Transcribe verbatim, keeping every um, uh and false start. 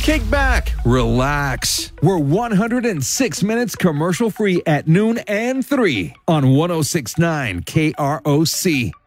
Kick back, relax. We're one hundred six minutes commercial free at noon and three on one oh six point nine K R O C.